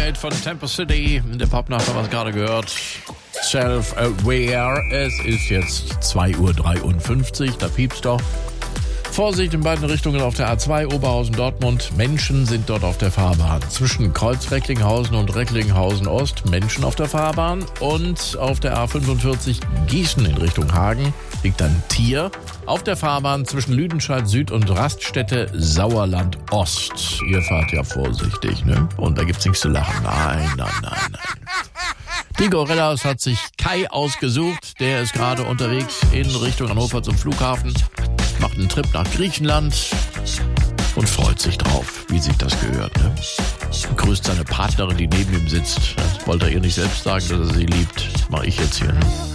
Hit von Tempo City. In der Popnacht haben wir es gerade gehört. Self-Aware. Es ist jetzt 2:53 Uhr. Da piepst doch. Vorsicht in beiden Richtungen auf der A2 Oberhausen-Dortmund. Menschen sind dort auf der Fahrbahn. Zwischen Kreuz-Recklinghausen und Recklinghausen-Ost Menschen auf der Fahrbahn. Und auf der A45 Gießen in Richtung Hagen liegt ein Tier auf der Fahrbahn zwischen Lüdenscheid Süd und Raststätte Sauerland Ost. Ihr fahrt ja vorsichtig, ne? Und da gibt's nichts zu lachen. Nein. Die Gorillas hat sich Kai ausgesucht. Der ist gerade unterwegs in Richtung Hannover zum Flughafen. Macht einen Trip nach Griechenland und freut sich drauf, wie sich das gehört. Ne? Grüßt seine Partnerin, die neben ihm sitzt. Das wollte er ihr nicht selbst sagen, dass er sie liebt. Mach ich jetzt hier. Ne?